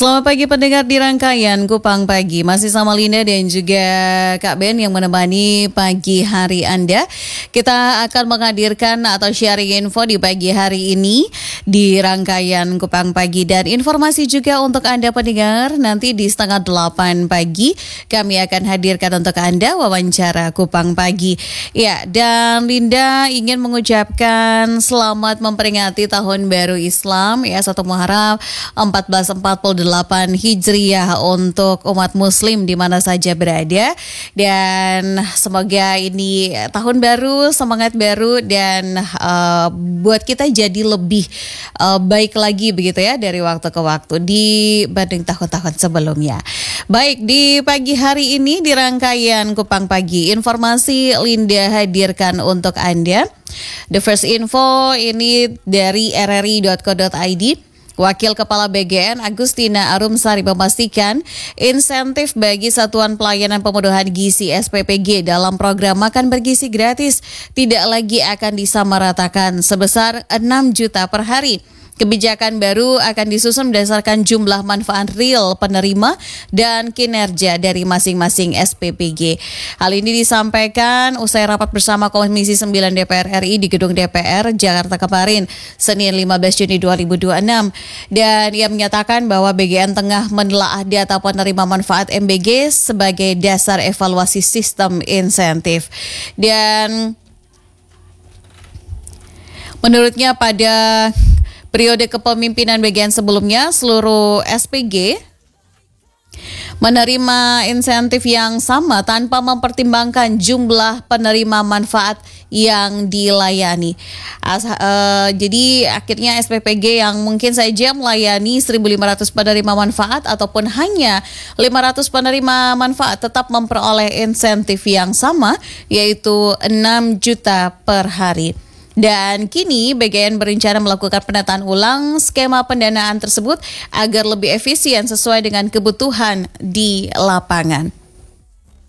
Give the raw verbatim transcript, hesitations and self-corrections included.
Selamat pagi pendengar di rangkaian Kupang Pagi. Masih sama Linda dan juga Kak Ben yang menemani pagi hari Anda. Kita akan menghadirkan atau sharing info di pagi hari ini di rangkaian Kupang Pagi. Dan informasi juga untuk Anda pendengar, nanti di setengah delapan pagi kami akan hadirkan untuk Anda wawancara Kupang Pagi. Ya, dan Linda ingin mengucapkan selamat memperingati Tahun Baru Islam ya, satu Muharram empat belas empat puluh delapan Hijriah untuk umat muslim di mana saja berada, dan semoga ini tahun baru, semangat baru, dan uh, buat kita jadi lebih uh, baik lagi begitu ya dari waktu ke waktu dibanding tahun-tahun sebelumnya. Baik, di pagi hari ini di rangkaian Kupang Pagi, informasi Linda hadirkan untuk Anda. The first info ini dari r r i dot co dot i d. Wakil Kepala B G N Agustina Arumsari memastikan insentif bagi Satuan Pelayanan Pemenuhan Gizi S P P G dalam program makan bergizi gratis tidak lagi akan disamaratakan sebesar enam juta per hari. Kebijakan baru akan disusun berdasarkan jumlah manfaat real penerima dan kinerja dari masing-masing S P P G. Hal ini disampaikan usai rapat bersama Komisi sembilan D P R R I di Gedung D P R Jakarta kemarin, Senin lima belas Juni dua ribu dua puluh enam. Dan ia menyatakan bahwa B G N tengah menelaah data penerima manfaat M B G sebagai dasar evaluasi sistem insentif. Dan menurutnya pada periode kepemimpinan B G N sebelumnya, seluruh S P G menerima insentif yang sama tanpa mempertimbangkan jumlah penerima manfaat yang dilayani. As, uh, jadi akhirnya S P P G yang mungkin saja melayani seribu lima ratus penerima manfaat ataupun hanya lima ratus penerima manfaat tetap memperoleh insentif yang sama, yaitu enam juta per hari. Dan kini B G N berencana melakukan penataan ulang skema pendanaan tersebut agar lebih efisien sesuai dengan kebutuhan di lapangan.